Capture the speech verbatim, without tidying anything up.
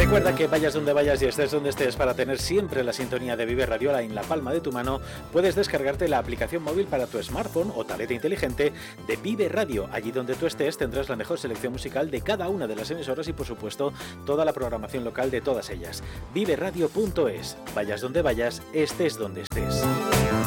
Recuerda que vayas donde vayas y estés donde estés, para tener siempre la sintonía de Vive Radio en la palma de tu mano, puedes descargarte la aplicación móvil para tu smartphone o tableta inteligente de Vive Radio. Allí donde tú estés tendrás la mejor selección musical de cada una de las emisoras y, por supuesto, toda la programación local de todas ellas. vive radio punto es. Vayas donde vayas, estés donde estés.